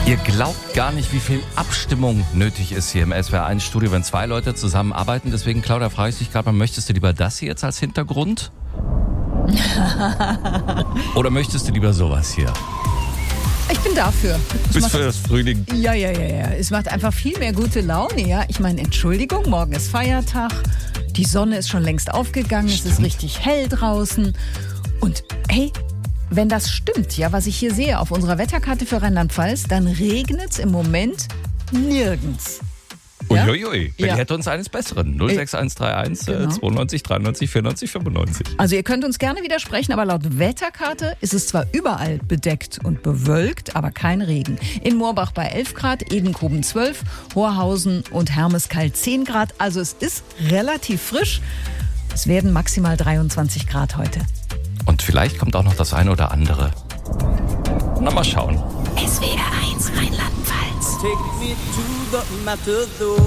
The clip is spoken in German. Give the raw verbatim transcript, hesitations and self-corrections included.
Ihr glaubt gar nicht, wie viel Abstimmung nötig ist hier im S W R eins Studio, wenn zwei Leute zusammenarbeiten. Deswegen, Claudia, frage ich dich gerade mal, möchtest du lieber das hier jetzt als Hintergrund? Oder möchtest du lieber sowas hier? Ich bin dafür. Es Bis macht, für das Frühling. ja, ja, ja, ja. Es macht einfach viel mehr gute Laune, ja. Ich meine, Entschuldigung, morgen ist Feiertag. Die Sonne ist schon längst aufgegangen. Stimmt. Es ist richtig hell draußen. Und hey, wenn das stimmt, ja, was ich hier sehe auf unserer Wetterkarte für Rheinland-Pfalz, dann regnet es im Moment nirgends. Ja? Uiuiui, wer Ja. hätte uns eines Besseren? null sechs eins drei eins Genau. zweiundneunzig dreiundneunzig vierundneunzig fünfundneunzig. Also ihr könnt uns gerne widersprechen, aber laut Wetterkarte ist es zwar überall bedeckt und bewölkt, aber kein Regen. In Moorbach bei elf Grad, Edenkoben zwölf, Horhausen und Hermeskeil zehn Grad. Also es ist relativ frisch. Es werden maximal dreiundzwanzig Grad heute. Und vielleicht kommt auch noch das eine oder andere. Na, mal schauen. S W R eins Rheinland-Pfalz. Take me to the matador.